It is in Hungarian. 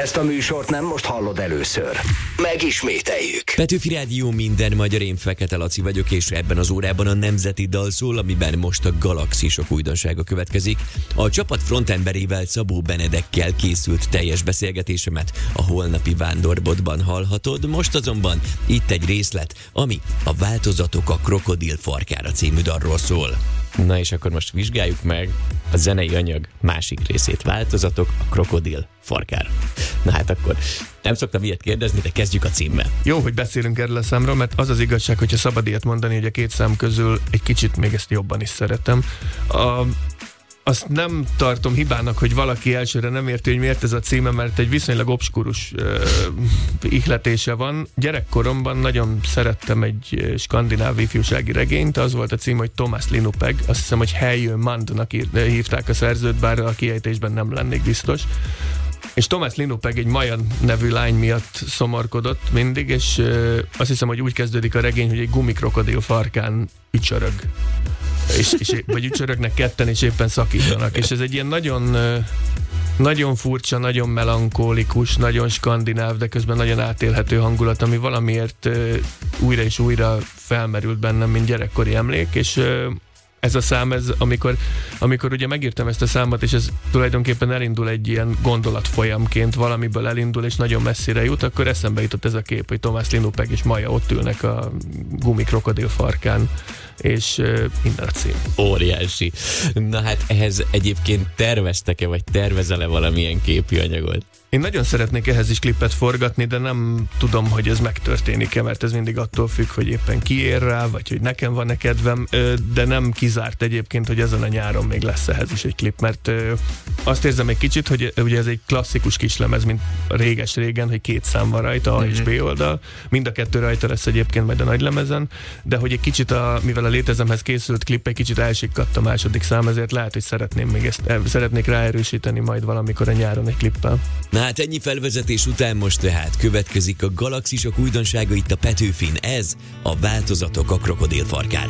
Ezt a műsort nem most hallod először. Megismételjük. Petőfi Rádió, minden magyar, én Fekete Laci vagyok, és ebben az órában a nemzeti dal szól, amiben most a galaxisok újdonsága következik. A csapat frontemberével, Szabó Benedekkel készült teljes beszélgetésemet a holnapi Vándorbotban hallhatod, most azonban itt egy részlet, ami a Változatok a krokodil farkára című dalról szól. Na és akkor most vizsgáljuk meg a zenei anyag másik részét. Változatok a krokodil farkára. Na hát akkor nem szoktam ilyet kérdezni, de kezdjük a címmel. Jó, hogy beszélünk erről a számról, mert az az igazság, hogyha szabad ilyet mondani, hogy a két szám közül egy kicsit még ezt jobban is szeretem. Azt nem tartom hibának, hogy valaki elsőre nem érti, hogy miért ez a címe, mert egy viszonylag obskurus ihletése van. Gyerekkoromban nagyon szerettem egy skandináv ifjúsági regényt, az volt a cím, hogy Thomas Linupeg, azt hiszem, hogy Helyő Mandnak hívták a szerzőt, bár a kiejtésben nem lennék biztos. És Thomas Linupeg egy Maja nevű lány miatt szomorkodott mindig, és azt hiszem, hogy úgy kezdődik a regény, hogy egy gumikrokodil farkán ücsörög. Vagy ücsörögnek ketten, és éppen szakítanak. És ez egy ilyen nagyon furcsa, nagyon melankólikus, nagyon skandináv, de közben nagyon átélhető hangulat, ami valamiért újra és újra felmerült bennem, mint gyerekkori emlék, és ez a szám, amikor ugye megírtam ezt a számot, és ez tulajdonképpen elindul egy ilyen gondolatfolyamként, valamiből elindul, és nagyon messzire jut, akkor eszembe jutott ez a kép, hogy Thomas Linupeg és Maja ott ülnek a gumikrokodil farkán, és minden a cím. Óriási. Na hát ehhez egyébként terveztek-e, vagy tervezel-e valamilyen képi anyagot? Én nagyon szeretnék ehhez is klipet forgatni, de nem tudom, hogy ez megtörténik-e, mert ez mindig attól függ, hogy éppen ki ér rá, vagy hogy nekem van-e kedvem, de nem kizárt egyébként, hogy ezen a nyáron még lesz ehhez is egy klip, mert azt érzem egy kicsit, hogy ugye ez egy klasszikus kislemez, mint réges-régen, hogy két szám van rajta, A és B oldal, mind a kettő rajta lesz egyébként majd a nagylemezen, de hogy egy kicsit, mivel a Létezemhez készült klip egy kicsit elsikkadt a második szám, ezért lehet, hogy szeretnék ráerősíteni majd valamikor a nyáron egy klippel. Na hát ennyi felvezetés után most tehát következik a galaxisok újdonsága itt a Petőfin. Ez a Változatok a krokodil farkára.